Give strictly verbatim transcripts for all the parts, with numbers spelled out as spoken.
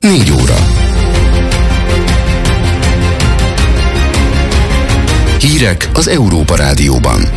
négy óra. Hírek az Európa Rádióban.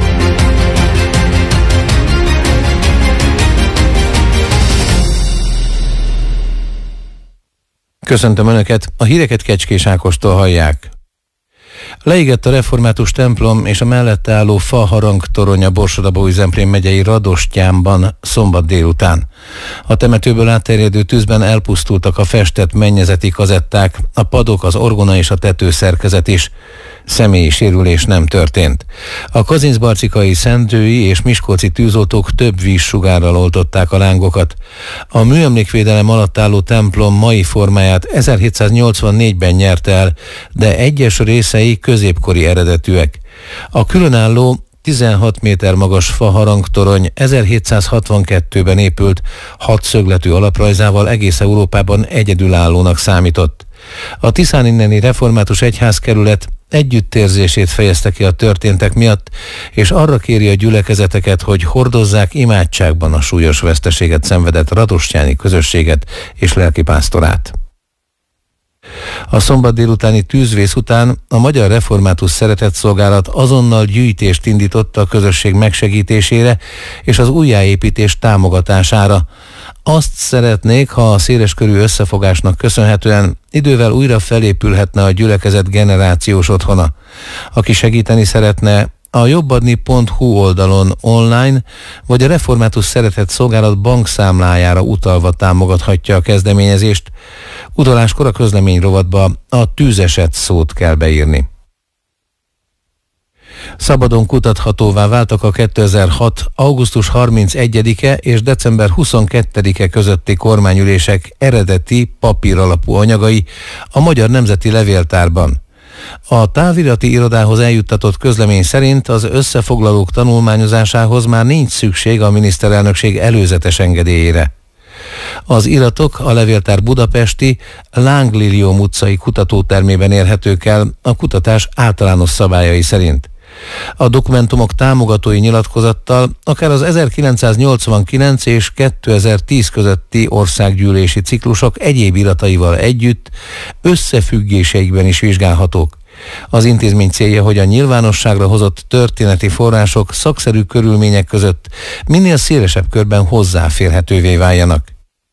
Köszöntöm Önöket, a híreket Kecskés Ákostól hallják. Leégett a református templom és a mellette álló faharangtorony a Borsod-Abaúj-Zemplén megyei Radostyánban szombat délután. A temetőből átterjedő tűzben elpusztultak a festett mennyezeti kazetták, a padok, az orgona és a tetőszerkezet is. Személyi sérülés nem történt. A kazincbarcikai, szendrői és miskolci tűzoltók több vízsugárral oltották a lángokat. A műemlékvédelem alatt álló templom mai formáját ezerhétszáznyolcvannégyben nyerte el, de egyes részei középkori eredetűek. A különálló tizenhat méter magas faharangtorony ezerhétszázhatvankettőben épült, hat szögletű alaprajzával egész Európában egyedülállónak számított. A Tiszán inneni református egyházkerület együttérzését fejezte ki a történtek miatt, és arra kéri a gyülekezeteket, hogy hordozzák imádságban a súlyos veszteséget szenvedett radostyáni közösséget és lelkipásztorát. A szombat délutáni tűzvész után a Magyar Református Szeretetszolgálat azonnal gyűjtést indított a közösség megsegítésére és az újjáépítés támogatására. Azt szeretnék, ha a széleskörű összefogásnak köszönhetően idővel újra felépülhetne a gyülekezet generációs otthona. Aki segíteni szeretne, a jobbadni pont hu oldalon online vagy a Református Szeretetszolgálat bankszámlájára utalva támogathatja a kezdeményezést. Utaláskor a közlemény rovatba a tűzeset szót kell beírni. Szabadon kutathatóvá váltak a kétezer-hat. augusztus harmincegyedike és december huszonkettedike közötti kormányülések eredeti papíralapú anyagai a Magyar Nemzeti Levéltárban. A távirati irodához eljuttatott közlemény szerint az összefoglalók tanulmányozásához már nincs szükség a miniszterelnökség előzetes engedélyére. Az iratok a levéltár budapesti Lánglilium utcai kutatótermében érhetők el a kutatás általános szabályai szerint. A dokumentumok támogatói nyilatkozattal akár az ezerkilencszáznyolcvankilenc és kétezer-tíz közötti országgyűlési ciklusok egyéb irataival együtt összefüggéseikben is vizsgálhatók. Az intézmény célja, hogy a nyilvánosságra hozott történeti források szakszerű körülmények között minél szélesebb körben hozzáférhetővé váljanak.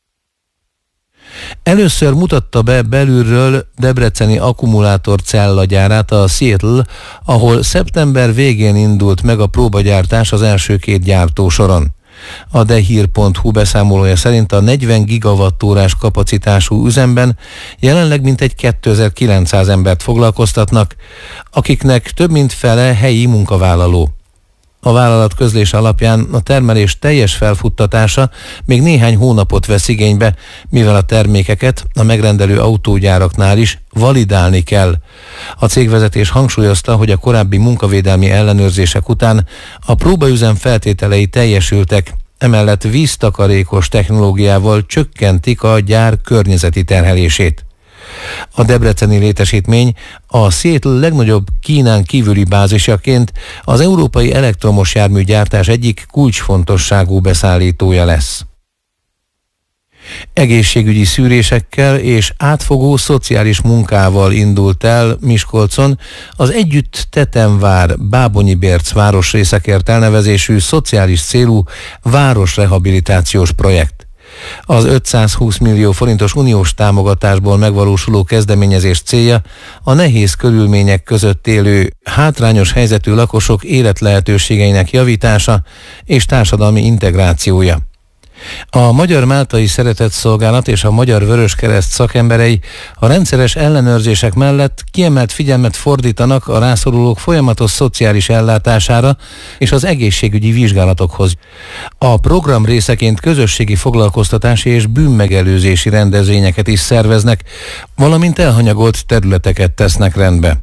Először mutatta be belülről debreceni akkumulátorcellagyárát a Seattle, ahol szeptember végén indult meg a próbagyártás az első két gyártósoron. A dehír pont hu beszámolója szerint a negyven gigawattórás kapacitású üzemben jelenleg mintegy kétezer-kilencszáz embert foglalkoztatnak, akiknek több mint fele helyi munkavállaló. A vállalat közlése alapján a termelés teljes felfuttatása még néhány hónapot vesz igénybe, mivel a termékeket a megrendelő autógyáraknál is validálni kell. A cégvezetés hangsúlyozta, hogy a korábbi munkavédelmi ellenőrzések után a próbaüzem feltételei teljesültek, emellett víztakarékos technológiával csökkentik a gyár környezeti terhelését. A debreceni létesítmény a Seattle legnagyobb Kínán kívüli bázisaként az európai elektromos járműgyártás egyik kulcsfontosságú beszállítója lesz. Egészségügyi szűrésekkel és átfogó szociális munkával indult el Miskolcon az Együtt Tetemvár Bábonyi-Bérc városrészekért elnevezésű szociális célú városrehabilitációs projekt. Az ötszázhúsz millió forintos uniós támogatásból megvalósuló kezdeményezés célja a nehéz körülmények között élő, hátrányos helyzetű lakosok életlehetőségeinek javítása és társadalmi integrációja. A Magyar Máltai Szeretetszolgálat és a Magyar Vöröskereszt szakemberei a rendszeres ellenőrzések mellett kiemelt figyelmet fordítanak a rászorulók folyamatos szociális ellátására és az egészségügyi vizsgálatokhoz. A program részeként közösségi foglalkoztatási és bűnmegelőzési rendezvényeket is szerveznek, valamint elhanyagolt területeket tesznek rendbe.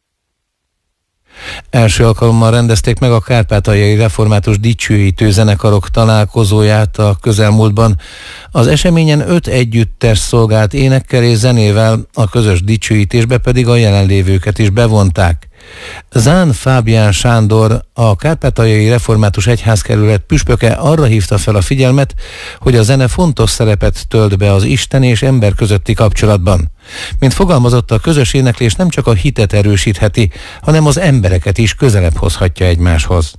Első alkalommal rendezték meg a kárpátaljai református dicsőítő zenekarok találkozóját a közelmúltban. Az eseményen öt együttes szolgált énekkel és zenével, a közös dicsőítésbe pedig a jelenlévőket is bevonták. Zán Fábián Sándor, a Kárpátaljai Református Egyházkerület püspöke arra hívta fel a figyelmet, hogy a zene fontos szerepet tölt be az Isten és ember közötti kapcsolatban. Mint fogalmazott, a közös éneklés nem csak a hitet erősítheti, hanem az embereket is közelebb hozhatja egymáshoz.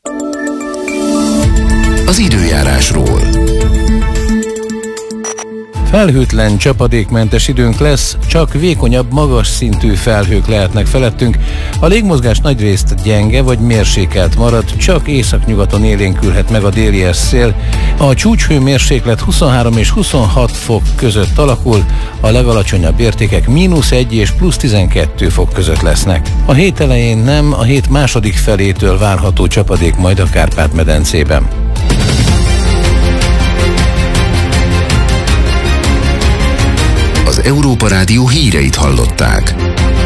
Az időjárásról. Felhőtlen, csapadékmentes időnk lesz, csak vékonyabb, magas szintű felhők lehetnek felettünk. A légmozgás nagyrészt gyenge vagy mérsékelt marad, csak északnyugaton élénkülhet meg a déli szél. A csúcshőmérséklet huszonhárom és huszonhat fok között alakul, a legalacsonyabb értékek mínusz egy és plusz tizenkettő fok között lesznek. A hét elején nem, a hét második felétől várható csapadék majd a Kárpát-medencében. Az Európa Rádió híreit hallották.